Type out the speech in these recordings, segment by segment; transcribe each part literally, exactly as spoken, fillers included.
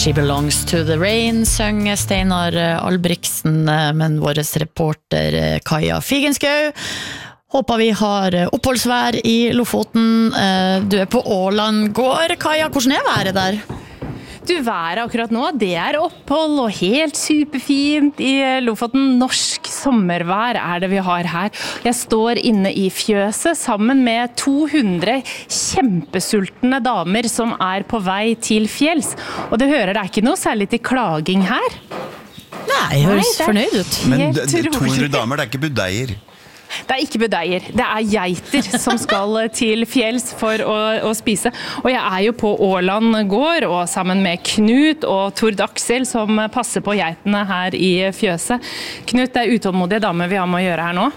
She belongs to the rain, sønger Steinar Albrigtsen, men vår reporter Kaja Figenschou. Håper vi har oppholdsvær i Lofoten. Du er på Åland gård. Kaja, hvordan er været der? Du, været akkurat nå, det er opphold og helt superfint i Lofoten. Norsk sommervær er det vi har her. Jeg står inne i fjøset sammen med to hundre kjempesultne damer som er på vei til fjells. Og du hører, det er ikke noe særlig til klaging her. Nei, høres fornøyd ut. Men to hundre damer, det er ikke budeier. Det er ikke budeier, det er geiter som skal til fjells for å, å spise. Og jeg er jo på Åland gård, og sammen med Knut og Tord Aksel som passer på geitene her i fjøset. Knut, det er utålmodige damer vi har med å gjøre her nå.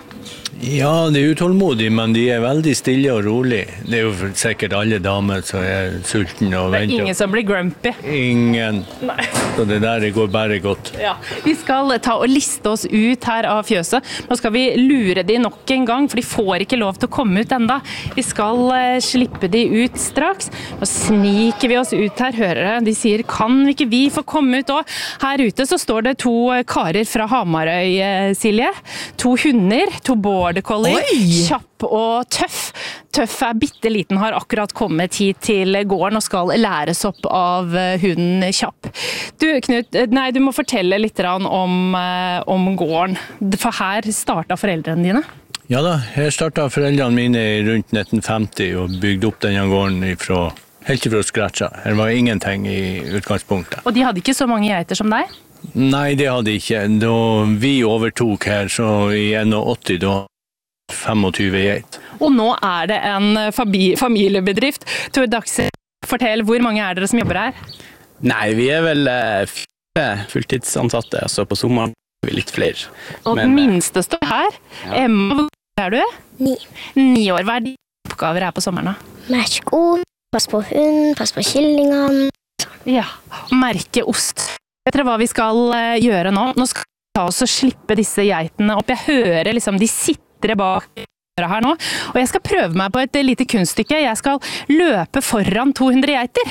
Ja, de er utålmodige, men de er veldig stille og rolig. Det er jo sikkert alle damer som er sulten og venter. Det er ingen som blir grumpy. Ingen. Nei. Så det der går bare godt. Ja, vi skal ta og liste oss ut her av fjøset. Nå skal vi lure de nok en gang, for de får ikke lov til å komme ut enda. Vi skal uh, slippe de ut straks. Nå sniker vi oss ut her, hører jeg. De sier, kan ikke vi få komme ut også? Her ute så står det to karer fra Hamarøy, Silje. To hunder, to border collie, kjapp og tøff. Tøff er bitteliten, har akkurat kommet hit til gården og skal læres opp av hunden Kjapp. Du, Knut, nei, du må fortelle litt om, om gården, for her startet foreldrene dine. Ja da, her startet foreldrene mine rundt nitten femti og bygde opp denne gården fra, helt fra scratcha. Her var ingenting i utgangspunktet. Og de hadde ikke så mange geiter som deg? Nei, det hadde de ikke. Da vi overtok her, så i åtti, da tjuefem geit. Og nå er det en familiebedrift. Tord Aksel, fortell, hvor mange er dere som jobber her? Nei, vi er vel fire fulltidsansatte, så på sommeren er vi litt flere. Og den minste står her. Ja. Emma, hvor er du? Ni. Ni år. Hva er de oppgaver her på sommeren da? Merke ost, pass på hund, pass på kyllingene. Ja, merke ost. Vet dere hva vi skal gjøre nå? Nå skal vi ta oss og slippe disse geitene opp. Jeg hører liksom de sitter bak her nå, og jeg skal prøve meg på et lite kunststykke. Jeg skal løpe foran to hundre geiter.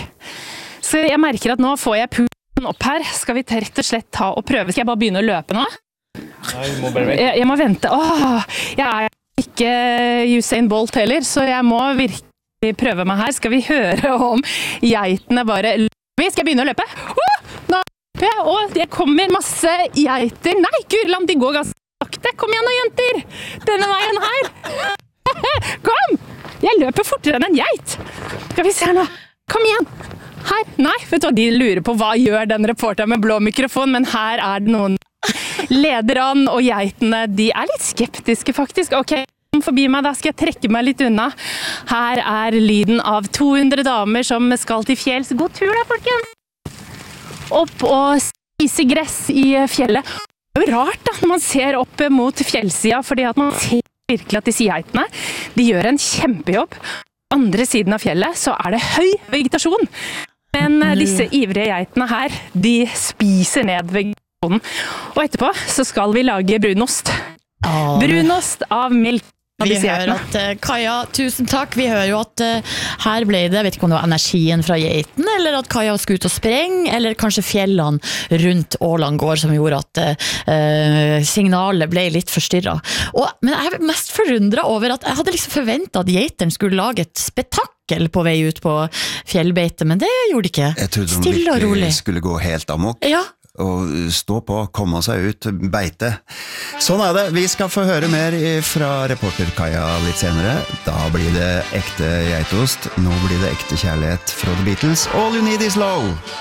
Så jeg merker at nå får jeg pulsen opp her. Skal vi rett og slett ta og prøve? Skal jeg bare begynne å løpe nå? Nei, jeg må bare vente. Jeg, jeg må vente. Åh, jeg er ikke Usain Bolt heller, så jeg må virkelig prøve meg her. Skal vi høre om geitene bare løper? Skal jeg begynne å løpe? Åh, nå løper jeg, og det kommer masse geiter. Nei, Gurland, de går ganske sakte. Kom igjen nå, jenter! Denne veien her. Kom! Jeg løper fortere enn en geit. Skal vi se her nå. Kom igjen. Her. Nei, vet du hva, de lurer på hva gjør den reporteren med blå mikrofon, men her er det noen lederne og geitene. De er litt skeptiske faktisk. Ok, forbi meg, da skal jeg trekke meg litt unna. Her er lyden av to hundre damer som skal til fjells. God tur da, folkens! Opp og spise gress i fjellet. Det er jo rart da, når man ser opp mot fjellsida, fordi at man ser virkelig at disse geitene, de gjør en kjempejobb. På andre siden av fjellet så er det høy vegetasjon. Men disse ivrige geitene her, de spiser ned vegetasjonen. Og etterpå så skal vi lage brunost. Brunost av melk. Vi hører at, uh, Kaja, tusen takk. Vi hører jo at uh, her ble det, jeg vet ikke om det var energien fra geiten, eller at Kaja skulle ut og sprenge, eller kanskje fjellene rundt Åland gård som gjorde at uh, signalet ble litt forstyrret. Og, men jeg er mest forundret over at jeg hadde liksom forventet at geiteren skulle lage et spetakkel på vei ut på fjellbeite, men det gjorde de ikke. Jeg trodde de Stille og rolig. virkelig skulle gå helt amok. Ja. Og stå på, komme seg ut, beite. Sånn er det. Vi skal få høre mer fra reporter Kaja litt senere. Da blir det ekte geitost. Nå blir det ekte kjærlighet fra The Beatles. All You Need Is Love.